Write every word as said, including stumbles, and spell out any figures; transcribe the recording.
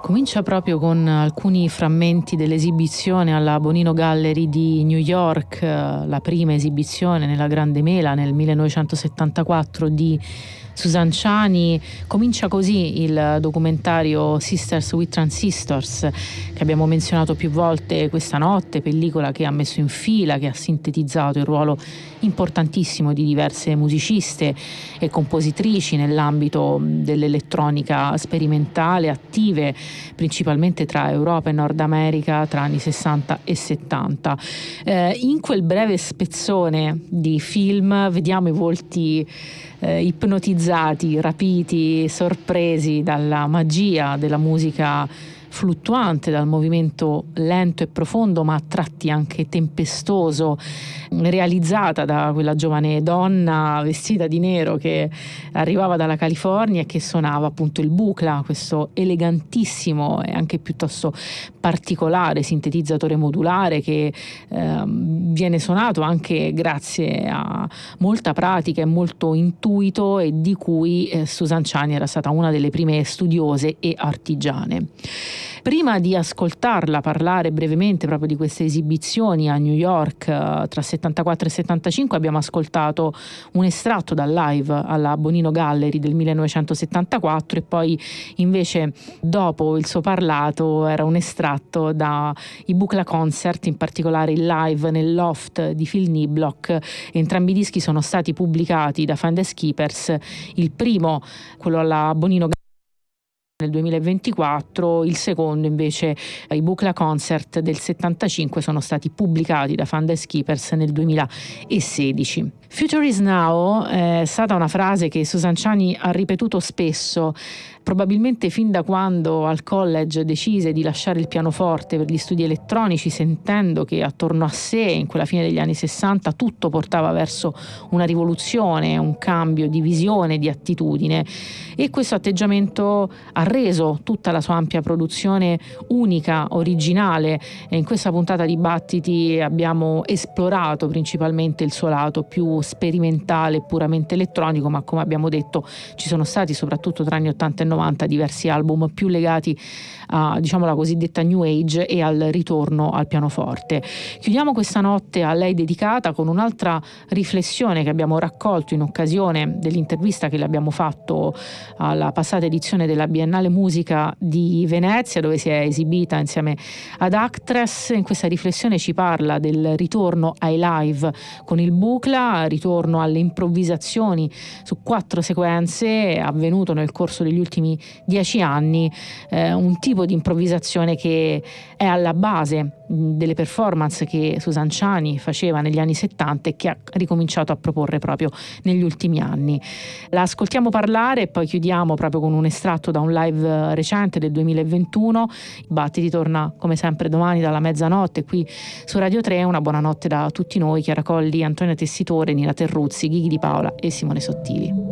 Comincia proprio con alcuni frammenti dell'esibizione alla Bonino Gallery di New York, la prima esibizione nella Grande Mela nel millenovecentosettantaquattro di Susan Ciani. Comincia così il documentario Sisters with Transistors, che abbiamo menzionato più volte questa notte, pellicola che ha messo in fila, che ha sintetizzato il ruolo importantissimo di diverse musiciste e compositrici nell'ambito dell'elettronica sperimentale, attive principalmente tra Europa e Nord America tra anni sessanta e settanta. Eh, in quel breve spezzone di film vediamo i volti eh, ipnotizzati, rapiti, sorpresi dalla magia della musica fluttuante, dal movimento lento e profondo, ma a tratti anche tempestoso, realizzata da quella giovane donna vestita di nero che arrivava dalla California e che suonava appunto il bucla, questo elegantissimo e anche piuttosto particolare sintetizzatore modulare che eh, viene suonato anche grazie a molta pratica e molto intuito, e di cui eh, Susan Ciani era stata una delle prime studiose e artigiane. Prima di ascoltarla parlare brevemente proprio di queste esibizioni a New York uh, tra settantaquattro e settantacinque, abbiamo ascoltato un estratto dal live alla Bonino Gallery del millenovecentosettantaquattro, e poi invece dopo il suo parlato era un estratto da i Bucla Concert, in particolare il live nel loft di Phil Niblock. Entrambi i dischi sono stati pubblicati da Finders Keepers, il primo quello alla Bonino Gallery nel duemilaventiquattro, il secondo invece, i Bucla Concert del settantacinque, sono stati pubblicati da Finders Keepers nel duemilasedici. Future is now è stata una frase che Susan Ciani ha ripetuto spesso, probabilmente fin da quando al college decise di lasciare il pianoforte per gli studi elettronici, sentendo che attorno a sé, in quella fine degli anni sessanta, tutto portava verso una rivoluzione, un cambio di visione, di attitudine, e questo atteggiamento ha reso tutta la sua ampia produzione unica, originale. E in questa puntata di Battiti abbiamo esplorato principalmente il suo lato più sperimentale, puramente elettronico, ma come abbiamo detto ci sono stati soprattutto tra anni ottanta e novanta diversi album più legati a, diciamo, la cosiddetta New Age e al ritorno al pianoforte. Chiudiamo questa notte a lei dedicata con un'altra riflessione che abbiamo raccolto in occasione dell'intervista che le abbiamo fatto alla passata edizione della Biennale Musica di Venezia, dove si è esibita insieme ad Actress. In questa riflessione ci parla del ritorno ai live con il Bucla, ritorno alle improvvisazioni su quattro sequenze avvenuto nel corso degli ultimi dieci anni, eh, un tipo di improvvisazione che è alla base delle performance che Susan Ciani faceva negli anni settanta e che ha ricominciato a proporre proprio negli ultimi anni. La ascoltiamo parlare e poi chiudiamo proprio con un estratto da un live recente del duemilaventuno. Il Battiti torna come sempre domani dalla mezzanotte qui su Radio tre. Una buonanotte da tutti noi, Chiara Colli, Antonio Tessitore, Nina Terruzzi, Ghighi Di Paola e Simone Sottili.